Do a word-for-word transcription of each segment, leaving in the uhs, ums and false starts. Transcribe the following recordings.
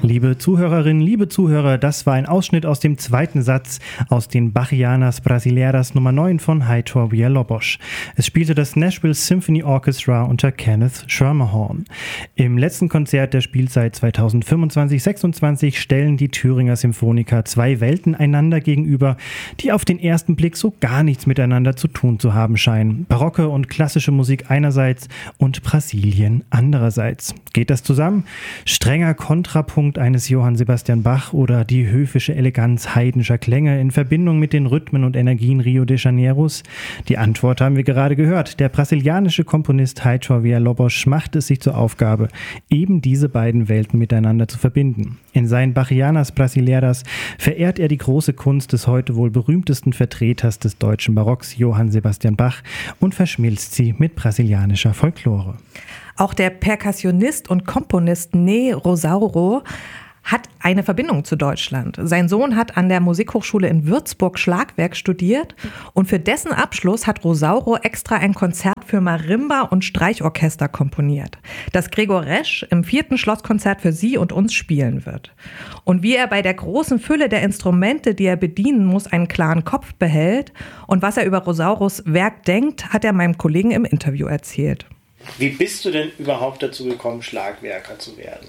Liebe Zuhörerinnen, liebe Zuhörer, das war ein Ausschnitt aus dem zweiten Satz aus den Bachianas Brasileiras Nummer neun von Heitor Villa-Lobos. Es spielte das Nashville Symphony Orchestra unter Kenneth Schermerhorn. Im letzten Konzert der Spielzeit zweitausendfünfundzwanzig sechsundzwanzig stellen die Thüringer Symphoniker zwei Welten einander gegenüber, die auf den ersten Blick so gar nichts miteinander zu tun zu haben scheinen. Barocke und klassische Musik einerseits und Brasilien andererseits. Geht das zusammen? Strenger Kontrapunkt eines Johann Sebastian Bach oder die höfische Eleganz heidnischer Klänge in Verbindung mit den Rhythmen und Energien Rio de Janeiros? Die Antwort haben wir gerade gehört. Der brasilianische Komponist Heitor Villa-Lobos macht es sich zur Aufgabe, eben diese beiden Welten miteinander zu verbinden. In seinen Bachianas Brasileiras verehrt er die große Kunst des heute wohl berühmtesten Vertreters des deutschen Barocks, Johann Sebastian Bach, und verschmilzt sie mit brasilianischer Folklore. Auch der Perkussionist und Komponist Ney Rosauro hat eine Verbindung zu Deutschland. Sein Sohn hat an der Musikhochschule in Würzburg Schlagwerk studiert und für dessen Abschluss hat Rosauro extra ein Konzert für Marimba und Streichorchester komponiert, das Gregor Resch im vierten Schlosskonzert für Sie und uns spielen wird. Und wie er bei der großen Fülle der Instrumente, die er bedienen muss, einen klaren Kopf behält und was er über Rosauros Werk denkt, hat er meinem Kollegen im Interview erzählt. Wie bist du denn überhaupt dazu gekommen, Schlagwerker zu werden?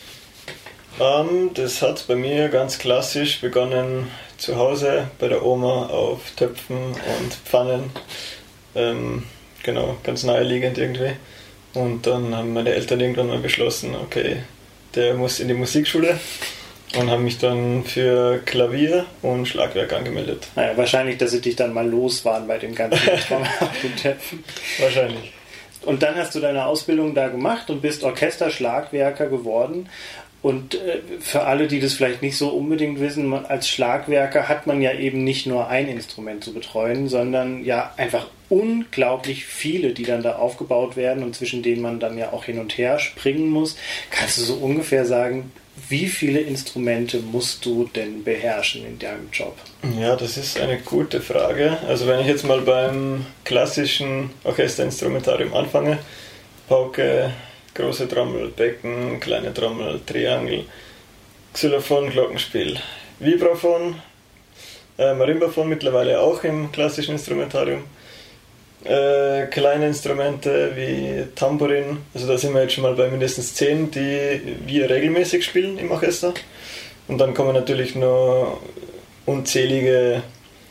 Um, das hat bei mir ganz klassisch begonnen zu Hause bei der Oma auf Töpfen und Pfannen. Ähm, genau, ganz naheliegend irgendwie. Und dann haben meine Eltern irgendwann mal beschlossen, okay, der muss in die Musikschule, und haben mich dann für Klavier und Schlagwerk angemeldet. Naja, wahrscheinlich, dass sie dich dann mal los waren bei dem ganzen Traum auf den Töpfen. Wahrscheinlich. Und dann hast du deine Ausbildung da gemacht und bist Orchesterschlagwerker geworden. Und äh, für alle, die das vielleicht nicht so unbedingt wissen, man, als Schlagwerker hat man ja eben nicht nur ein Instrument zu betreuen, sondern ja einfach unglaublich viele, die dann da aufgebaut werden und zwischen denen man dann ja auch hin und her springen muss. Kannst du so ungefähr sagen, wie viele Instrumente musst du denn beherrschen in deinem Job? Ja, das ist eine gute Frage. Also wenn ich jetzt mal beim klassischen Orchesterinstrumentarium anfange, Pauke, große Trommel, Becken, kleine Trommel, Triangel, Xylophon, Glockenspiel, Vibraphon, äh, Marimbaphon mittlerweile auch im klassischen Instrumentarium, äh, kleine Instrumente wie Tambourin, also da sind wir jetzt schon mal bei mindestens zehn, die wir regelmäßig spielen im Orchester. Und dann kommen natürlich noch unzählige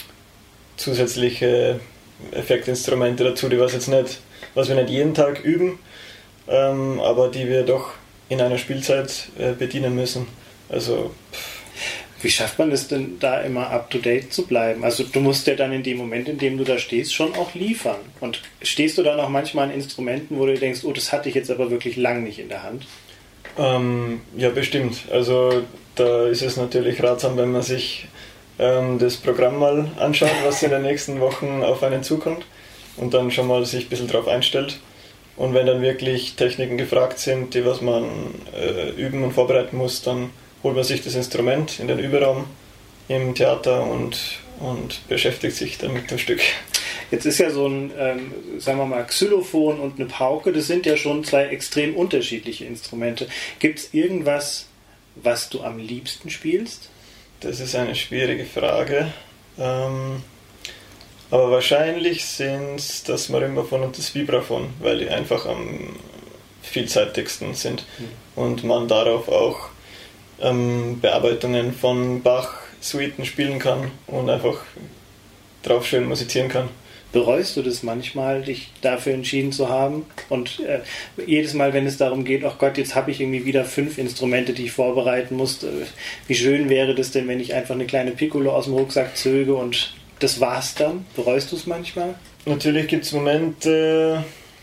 zusätzliche Effektinstrumente dazu, die was jetzt nicht, was wir nicht jeden Tag üben, ähm, aber die wir doch in einer Spielzeit äh, bedienen müssen. Also pff. Wie schafft man es denn, da immer up-to-date zu bleiben? Also du musst ja dann in dem Moment, in dem du da stehst, schon auch liefern. Und stehst du dann auch manchmal an Instrumenten, wo du denkst, oh, das hatte ich jetzt aber wirklich lang nicht in der Hand? Ähm, ja, bestimmt. Also da ist es natürlich ratsam, wenn man sich ähm, das Programm mal anschaut, was in den nächsten Wochen auf einen zukommt, und dann schon mal sich ein bisschen drauf einstellt. Und wenn dann wirklich Techniken gefragt sind, die was man äh, üben und vorbereiten muss, dann holt man sich das Instrument in den Überraum im Theater und, und beschäftigt sich dann mit dem Stück. Jetzt ist ja so ein, ähm, sagen wir mal, Xylophon und eine Pauke, das sind ja schon zwei extrem unterschiedliche Instrumente. Gibt es irgendwas, was du am liebsten spielst? Das ist eine schwierige Frage. Ähm, aber wahrscheinlich sind es das Marimbaphon und das Vibraphon, weil die einfach am vielseitigsten sind mhm. und man darauf auch ähm, Bearbeitungen von Bach-Suiten spielen kann und einfach drauf schön musizieren kann. Bereust du das manchmal, dich dafür entschieden zu haben? Und äh, jedes Mal, wenn es darum geht, ach Gott, jetzt habe ich irgendwie wieder fünf Instrumente, die ich vorbereiten muss. Äh, wie schön wäre das denn, wenn ich einfach eine kleine Piccolo aus dem Rucksack zöge und das war's dann? Bereust du es manchmal? Natürlich gibt es Momente,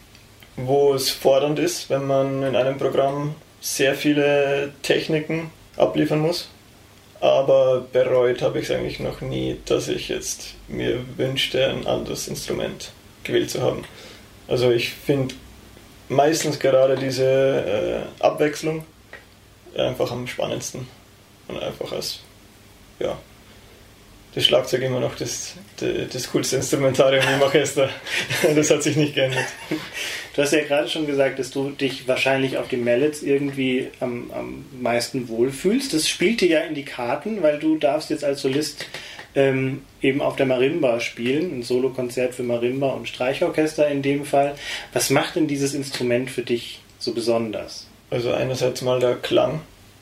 wo es fordernd ist, wenn man in einem Programm sehr viele Techniken abliefern muss. Aber bereut habe ich es eigentlich noch nie, dass ich jetzt mir wünschte, ein anderes Instrument gewählt zu haben. Also ich finde meistens gerade diese äh, Abwechslung einfach am spannendsten. Und einfach als, ja, das Schlagzeug immer noch das, das, das coolste Instrumentarium im Orchester. Das hat sich nicht geändert. Du hast ja gerade schon gesagt, dass du dich wahrscheinlich auf den Mallets irgendwie am, am meisten wohlfühlst. Das spielt dir ja in die Karten, weil du darfst jetzt als Solist ähm, eben auf der Marimba spielen, ein Solokonzert für Marimba und Streichorchester in dem Fall. Was macht denn dieses Instrument für dich so besonders? Also einerseits mal der Klang,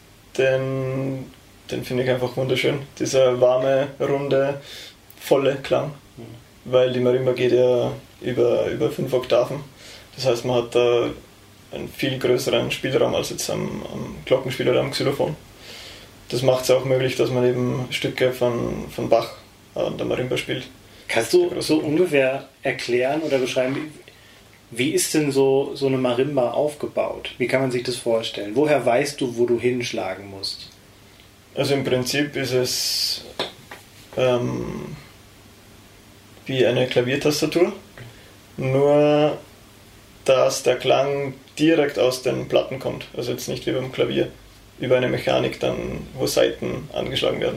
den, den finde ich einfach wunderschön. Dieser warme, runde, volle Klang, mhm. weil die Marimba geht ja über, über fünf Oktaven. Das heißt, man hat da einen viel größeren Spielraum als jetzt am, am Glockenspiel oder am Xylophon. Das macht es auch möglich, dass man eben Stücke von, von Bach an der Marimba spielt. Kannst du so ungefähr erklären oder beschreiben, wie ist denn so, so eine Marimba aufgebaut? Wie kann man sich das vorstellen? Woher weißt du, wo du hinschlagen musst? Also im Prinzip ist es ähm, wie eine Klaviertastatur, nur dass der Klang direkt aus den Platten kommt. Also jetzt nicht wie beim Klavier, über eine Mechanik dann, wo Saiten angeschlagen werden.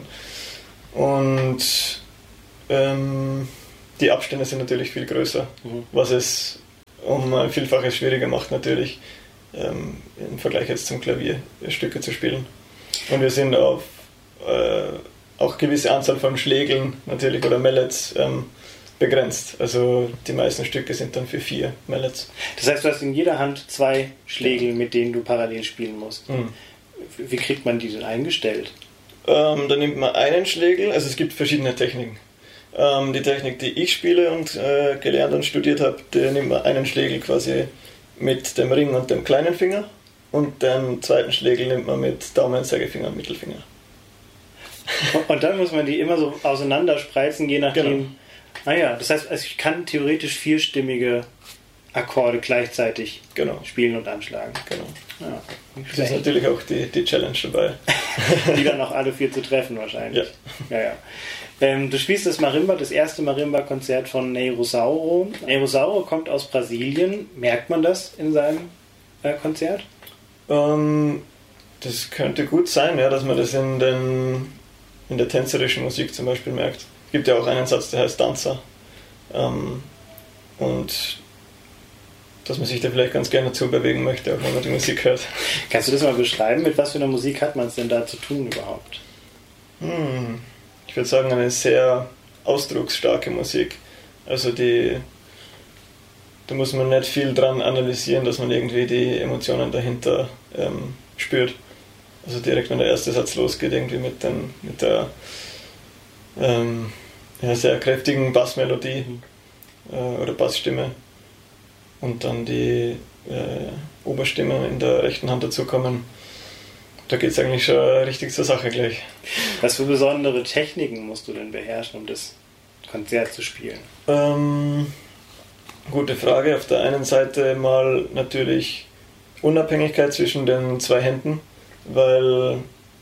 Und ähm, die Abstände sind natürlich viel größer, mhm. was es um ein Vielfaches schwieriger macht natürlich, ähm, im Vergleich jetzt zum Klavier Stücke zu spielen. Und wir sind auf äh, auch gewisse Anzahl von Schlägeln natürlich oder Mallets ähm, begrenzt. Also die meisten Stücke sind dann für vier Mallets. Das heißt, du hast in jeder Hand zwei Schlägel, mit denen du parallel spielen musst. Mhm. Wie kriegt man die denn eingestellt? Ähm, dann nimmt man einen Schlägel, also es gibt verschiedene Techniken. Ähm, die Technik, die ich spiele und äh, gelernt und studiert habe, der nimmt man einen Schlägel quasi mit dem Ring und dem kleinen Finger und den zweiten Schlägel nimmt man mit Daumen, Zeigefinger und Mittelfinger. Und dann muss man die immer so auseinanderspreizen, je nachdem. Genau. Ah ja, das heißt, also ich kann theoretisch vierstimmige Akkorde gleichzeitig genau. spielen und anschlagen. Genau. Ja, das ist natürlich auch die, die Challenge dabei. Die dann auch alle vier zu treffen wahrscheinlich. Ja. Ja, ja. Ähm, du spielst das Marimba, das erste Marimba-Konzert von Ney Rosauro. Ney Rosauro kommt aus Brasilien. Merkt man das in seinem äh, Konzert? Ähm, das könnte gut sein, ja, dass man das in, den, in der tänzerischen Musik zum Beispiel merkt. Es gibt ja auch einen Satz, der heißt Danza. Ähm, und dass man sich da vielleicht ganz gerne zubewegen möchte, auch wenn man die Musik hört. Kannst du das mal beschreiben? Mit was für einer Musik hat man es denn da zu tun überhaupt? Hm, ich würde sagen, eine sehr ausdrucksstarke Musik. Also die, da muss man nicht viel dran analysieren, dass man irgendwie die Emotionen dahinter ähm, spürt. Also direkt, wenn der erste Satz losgeht, irgendwie mit, den, mit der ähm, ja, sehr kräftigen Bassmelodie äh, oder Bassstimme und dann die äh, Oberstimme in der rechten Hand dazukommen. Da geht es eigentlich schon richtig zur Sache gleich. Was für besondere Techniken musst du denn beherrschen, um das Konzert zu spielen? Ähm, gute Frage. Auf der einen Seite mal natürlich Unabhängigkeit zwischen den zwei Händen, weil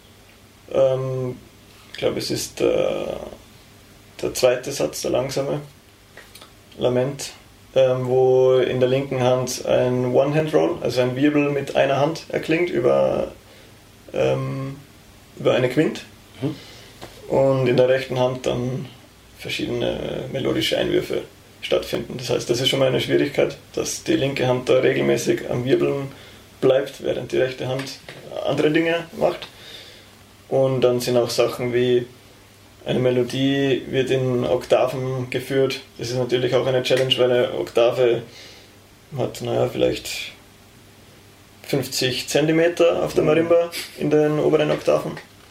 ähm, ich glaube, es ist der, der zweite Satz, der langsame Lament, ähm, wo in der linken Hand ein One-Hand-Roll, also ein Wirbel mit einer Hand erklingt über ähm, über eine Quint, mhm. und in der rechten Hand dann verschiedene melodische Einwürfe stattfinden. Das heißt, das ist schon mal eine Schwierigkeit, dass die linke Hand da regelmäßig am Wirbeln bleibt, während die rechte Hand andere Dinge macht. Und dann sind auch Sachen wie eine Melodie wird in Oktaven geführt. Das ist natürlich auch eine Challenge, weil eine Oktave hat, naja, vielleicht fünfzig Zentimeter auf der Marimba in den oberen Oktaven,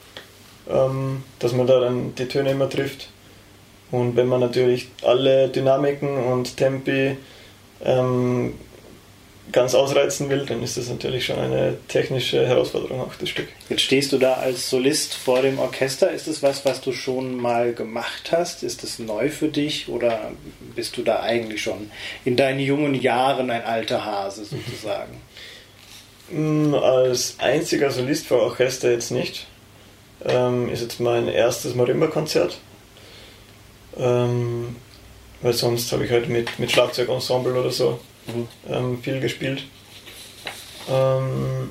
ähm, dass man da dann die Töne immer trifft. Und wenn man natürlich alle Dynamiken und Tempi ähm, ganz ausreizen will, dann ist das natürlich schon eine technische Herausforderung, auch das Stück. Jetzt stehst du da als Solist vor dem Orchester. Ist das was, was du schon mal gemacht hast? Ist das neu für dich oder bist du da eigentlich schon in deinen jungen Jahren ein alter Hase sozusagen? Als einziger Solist vor Orchester jetzt nicht. Ähm, ist jetzt mein erstes Marimba-Konzert. Ähm, weil sonst habe ich halt mit, mit Schlagzeugensemble oder so mhm. ähm, viel gespielt. Ähm,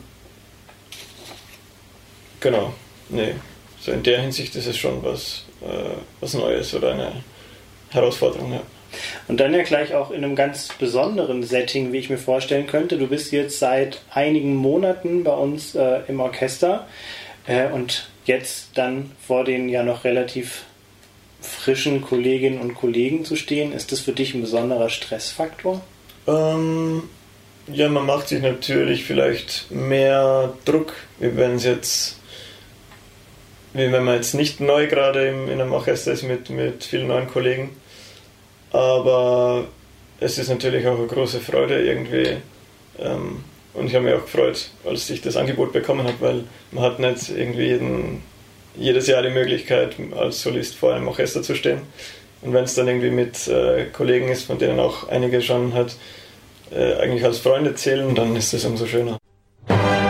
genau, nee. So in der Hinsicht ist es schon was, äh, was Neues oder eine Herausforderung, ja. Und dann ja gleich auch in einem ganz besonderen Setting, wie ich mir vorstellen könnte. Du bist jetzt seit einigen Monaten bei uns äh, im Orchester äh, und jetzt dann vor den ja noch relativ frischen Kolleginnen und Kollegen zu stehen. Ist das für dich ein besonderer Stressfaktor? Ähm, ja, man macht sich natürlich vielleicht mehr Druck, wie wenn es jetzt wie wenn man jetzt nicht neu gerade in einem Orchester ist mit, mit vielen neuen Kollegen. Aber es ist natürlich auch eine große Freude irgendwie. Ähm, und ich habe mich auch gefreut, als ich das Angebot bekommen habe, weil man hat nicht irgendwie jeden, jedes Jahr die Möglichkeit, als Solist vor einem Orchester zu stehen. Und wenn es dann irgendwie mit äh, Kollegen ist, von denen auch einige schon halt äh, eigentlich als Freunde zählen, dann ist das umso schöner.